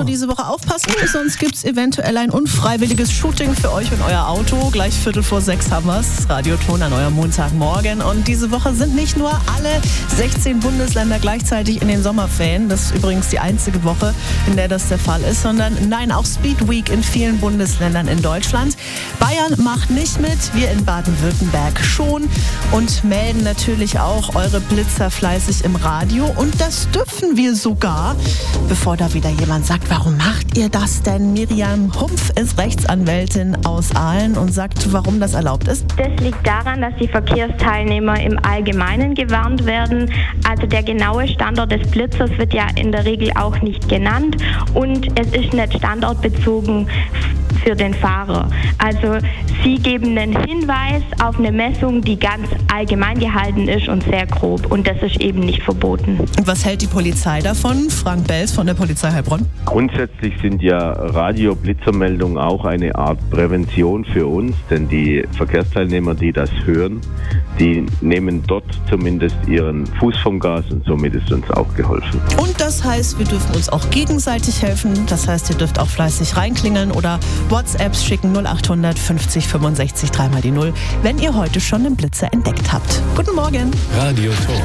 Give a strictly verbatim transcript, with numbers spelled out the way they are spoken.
diese Woche aufpassen, sonst gibt's eventuell ein unfreiwilliges Shooting für euch und euer Auto. Gleich Viertel vor sechs haben wir's. Radioton an eurem Montagmorgen. Und diese Woche sind nicht nur alle sechzehn Bundesländer gleichzeitig in den Sommerferien. Das ist übrigens die einzige Woche, in der das der Fall ist, sondern nein, auch Speed Week in vielen Bundesländern in Deutschland. Bayern macht nicht mit, wir in Baden-Württemberg schon und melden natürlich auch eure Blitzer fleißig im Radio. Und das dürfen wir sogar, bevor da wieder jemand sagt, warum macht ihr das denn? Miriam Humpf ist Rechtsanwältin aus Aalen und sagt, warum das erlaubt ist. Das liegt daran, dass die Verkehrsteilnehmer im Allgemeinen gewarnt werden. Also der genaue Standort des Blitzers wird ja in der Regel auch nicht genannt und es ist nicht standortbezogen für den Fahrer. Also sie geben einen Hinweis auf eine Messung, die ganz allgemein gehalten ist und sehr grob. Und das ist eben nicht verboten. Und was hält die Polizei davon? Frank Belz von der Polizei Heilbronn. Grundsätzlich sind ja Radio-Blitzermeldungen auch eine Art Prävention für uns, denn die Verkehrsteilnehmer, die das hören, die nehmen dort zumindest ihren Fuß vom Gas und somit ist uns auch geholfen. Und das heißt, wir dürfen uns auch gegenseitig helfen. Das heißt, ihr dürft auch fleißig reinklingeln oder WhatsApps schicken null acht hundert fünfzig fünfundsechzig dreimal die null, wenn ihr heute schon einen Blitzer entdeckt habt. Guten Morgen. Radioton.